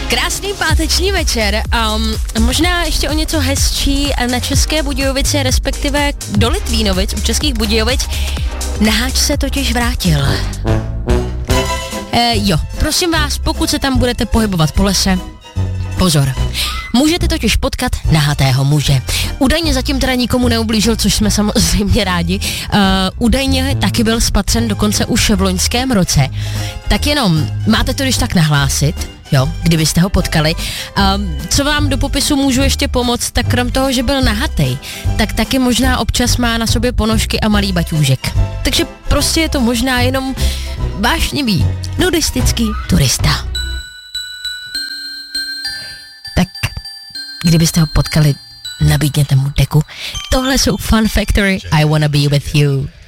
Krásný páteční večer. Možná ještě o něco hezčí na České Budějovice, respektive do Litvínovic, u Českých Budějovic. Naháč se totiž vrátil. Jo, prosím vás, pokud se tam budete pohybovat po lese, pozor. Můžete totiž potkat nahatého muže. Údajně zatím teda nikomu neublížil, což jsme samozřejmě rádi. Údajně taky byl spatřen dokonce už v loňském roce. Tak jenom máte to když tak nahlásit, jo, kdybyste ho potkali. Co vám do popisu můžu ještě pomoct, tak krom toho, že byl nahatej, tak taky možná občas má na sobě ponožky a malý baťůžek. Takže prostě je to možná jenom vášnivý, nudistický turista. Tak kdybyste ho potkali, nabídněte mu deku. Tohle jsou Fun Factory, I Wanna Be With You.